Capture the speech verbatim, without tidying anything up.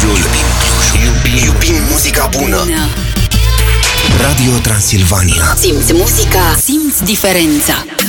Clujul, iubim Clujul, iubim, iubim muzica bună. Radio Transilvania. Simți muzica, simți diferența.